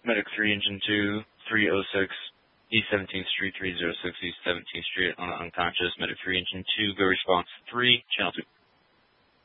Medic 3, Engine 2, 306, East 17th Street, 306 East 17th Street, unconscious. Medic 3, Engine 2, go response 3, Channel 2.